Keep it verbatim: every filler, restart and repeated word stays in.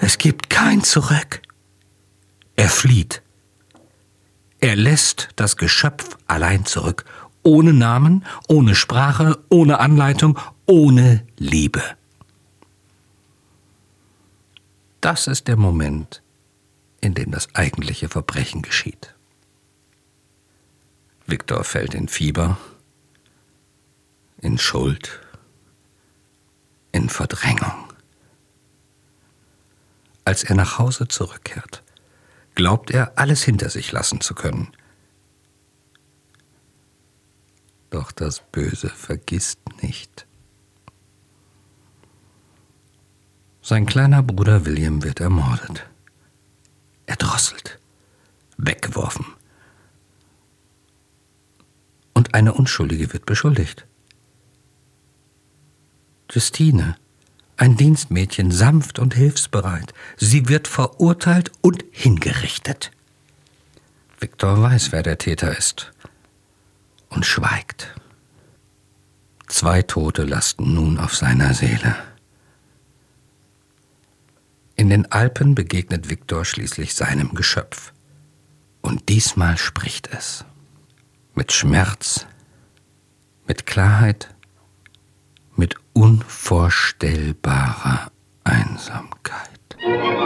Es gibt kein Zurück. Er flieht. Er lässt das Geschöpf allein zurück, ohne Namen, ohne Sprache, ohne Anleitung, ohne Liebe. Das ist der Moment, in dem das eigentliche Verbrechen geschieht. Viktor fällt in Fieber, in Schuld, in Verdrängung. Als er nach Hause zurückkehrt, glaubt er, alles hinter sich lassen zu können. Doch das Böse vergisst nicht. Sein kleiner Bruder William wird ermordet, erdrosselt, weggeworfen. Und eine Unschuldige wird beschuldigt. Justine, ein Dienstmädchen, sanft und hilfsbereit. Sie wird verurteilt und hingerichtet. Viktor weiß, wer der Täter ist, und schweigt. Zwei Tote lasten nun auf seiner Seele. In den Alpen begegnet Viktor schließlich seinem Geschöpf. Und diesmal spricht es. Mit Schmerz, mit Klarheit, mit unvorstellbarer Einsamkeit.